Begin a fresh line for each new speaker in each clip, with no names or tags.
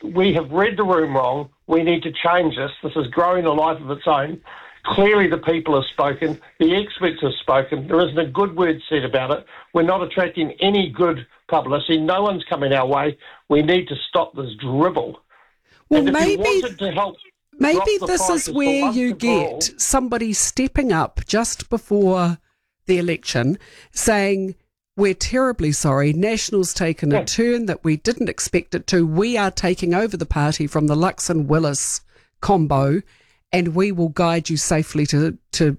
we have read the room wrong. We need to change this. This is growing a life of its own. Clearly the people have spoken. The experts have spoken. There isn't a good word said about it. We're not attracting any good publicity. No one's coming our way. We need to stop this dribble.
Well,
and if
maybe...
you wanted to help...
Maybe this is where you get somebody stepping up just before the election saying, we're terribly sorry, National's taken a turn that we didn't expect it to. We are taking over the party from the Luxon-Willis combo and we will guide you safely to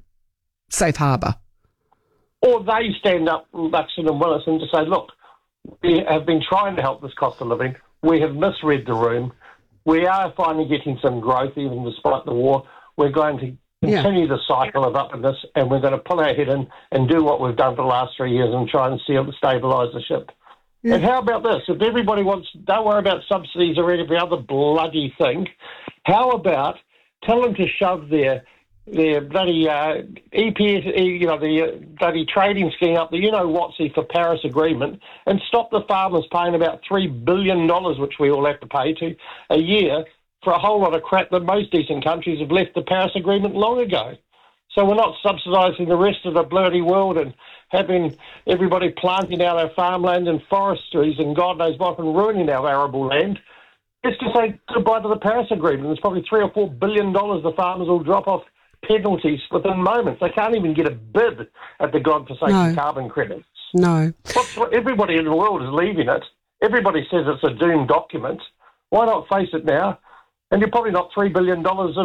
safe harbour.
Or they stand up, Luxon and Willis, and just say, look, we have been trying to help this cost of living. We have misread the room. We are finally getting some growth, even despite the war. We're going to continue the cycle of upness, and we're going to pull our head in and do what we've done for the last 3 years and try and stabilise the ship. Yeah. And how about this? If everybody don't worry about subsidies or every other bloody thing. How about tell them to shove their bloody EPS, the bloody trading scheme up the you-know-whatsy for Paris Agreement and stop the farmers paying about $3 billion, which we all have to pay to, a year for a whole lot of crap that most decent countries have left the Paris Agreement long ago. So we're not subsidising the rest of the bloody world and having everybody planting out our farmland and forestries and God knows what and ruining our arable land. Let's just say goodbye to the Paris Agreement. There's probably $3 or $4 billion the farmers will drop off penalties within moments. They can't even get a bid at the godforsaken carbon credits.
No.
Everybody in the world is leaving it. Everybody says it's a doomed document. Why not face it now? And you're probably not $3 billion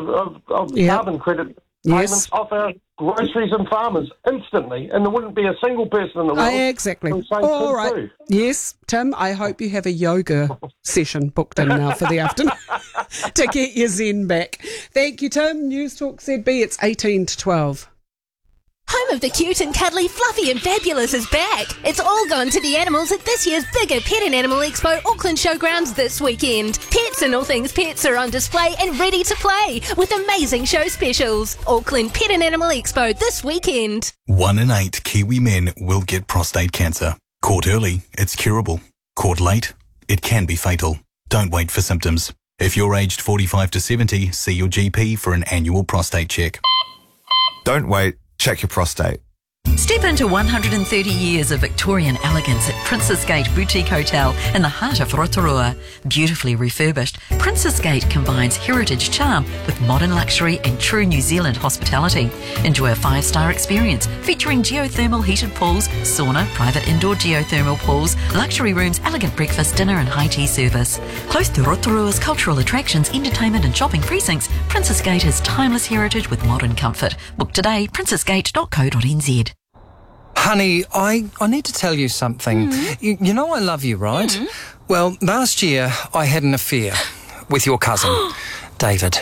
of carbon credit payments off our groceries and farmers instantly, and there wouldn't be a single person in the world.
Exactly. All right. Too. Yes, Tim, I hope you have a yoga session booked in now for the afternoon to get your zen back. Thank you, Tim. News Talk ZB, it's 18 to 12.
Home of the cute and cuddly, fluffy and fabulous is back. It's all gone to the animals at this year's bigger Pet and Animal Expo Auckland Showgrounds this weekend. Pets and all things pets are on display and ready to play with amazing show specials. Auckland Pet and Animal Expo this weekend.
1 in 8 Kiwi men will get prostate cancer. Caught early, it's curable. Caught late, it can be fatal. Don't wait for symptoms. If you're aged 45 to 70, see your GP for an annual prostate check.
Don't wait. Check your prostate.
Step into 130 years of Victorian elegance at Princess Gate Boutique Hotel in the heart of Rotorua. Beautifully refurbished, Princess Gate combines heritage charm with modern luxury and true New Zealand hospitality. Enjoy a 5-star experience featuring geothermal heated pools, sauna, private indoor geothermal pools, luxury rooms, elegant breakfast, dinner and high tea service. Close to Rotorua's cultural attractions, entertainment and shopping precincts, Princess Gate has timeless heritage with modern comfort. Book today, princessgate.co.nz.
Honey, I need to tell you something. You know I love you, right? Well, last year I had an affair with your cousin, David.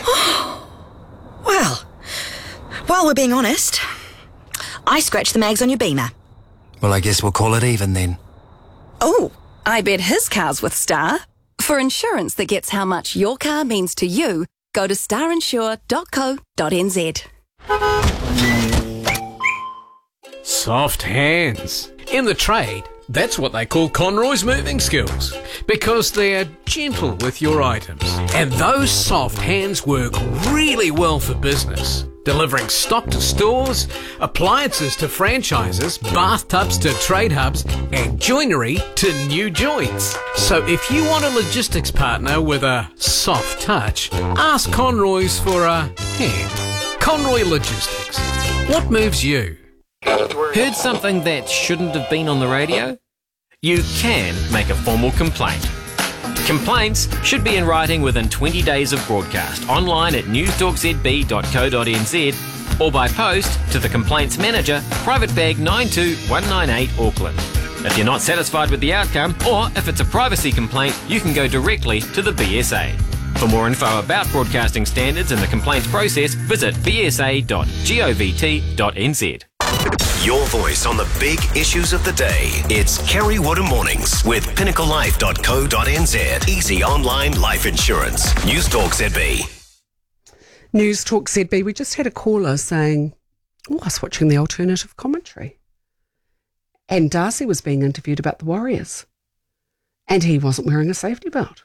Well, while we're being honest, I scratched the mags on your Beamer.
Well, I guess we'll call it even then.
Oh, I bet his car's with Star. For insurance that gets how much your car means to you, go to starinsure.co.nz.
Soft hands. In the trade, that's what they call Conroy's moving skills, because they're gentle with your items. And those soft hands work really well for business, delivering stock to stores, appliances to franchises, bathtubs to trade hubs, and joinery to new joints. So if you want a logistics partner with a soft touch, ask Conroy's for a hand. Conroy Logistics. What moves you?
Heard something that shouldn't have been on the radio? You can make a formal complaint. Complaints should be in writing within 20 days of broadcast, online at newstalkzb.co.nz or by post to the Complaints Manager, Private Bag 92198 Auckland. If you're not satisfied with the outcome, or if it's a privacy complaint, you can go directly to the BSA. For more info about broadcasting standards and the complaints process, visit bsa.govt.nz.
Your voice on the big issues of the day. It's Kerry Woodham Mornings with pinnaclelife.co.nz. Easy online life insurance. News Talk ZB.
News Talk ZB. We just had a caller saying, I was watching the alternative commentary. And Darcy was being interviewed about the Warriors. And he wasn't wearing a safety belt.